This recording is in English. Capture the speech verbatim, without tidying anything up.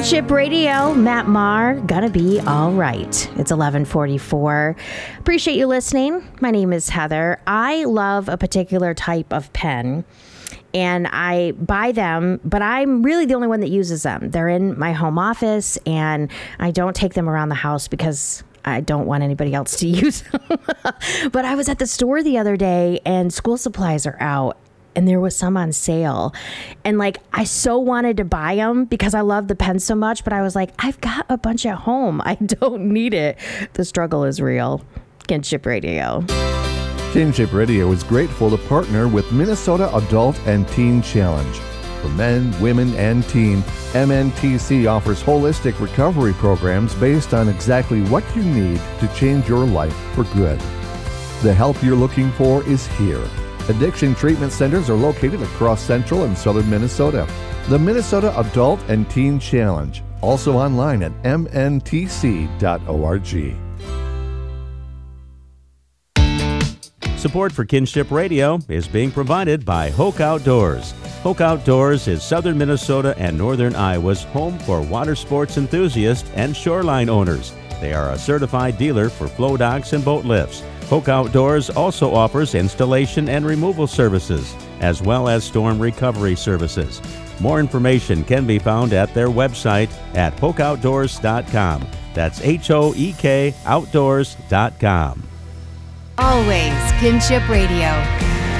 Kinship Radio, Matt Maher, gonna be all right. It's eleven forty-four. Appreciate you listening. My name is Heather. I love a particular type of pen, and I buy them, but I'm really the only one that uses them. They're in my home office, and I don't take them around the house because I don't want anybody else to use them. But I was at the store the other day, and school supplies are out, and there was some on sale. And like, I so wanted to buy them because I love the pen so much, but I was like, I've got a bunch at home. I don't need it. The struggle is real. Kinship Radio. Kinship Radio is grateful to partner with Minnesota Adult and Teen Challenge. For men, women, and teen, M N T C offers holistic recovery programs based on exactly what you need to change your life for good. The help you're looking for is here. Addiction treatment centers are located across central and southern Minnesota. The Minnesota Adult and Teen Challenge, also online at m n t c dot org. Support for Kinship Radio is being provided by Hoke Outdoors. Hoke Outdoors is southern Minnesota and northern Iowa's home for water sports enthusiasts and shoreline owners. They are a certified dealer for flow docks and boat lifts. Hoke Outdoors also offers installation and removal services, as well as storm recovery services. More information can be found at their website at hoke outdoors dot com. That's H O E K outdoors dot com. Always Kinship Radio.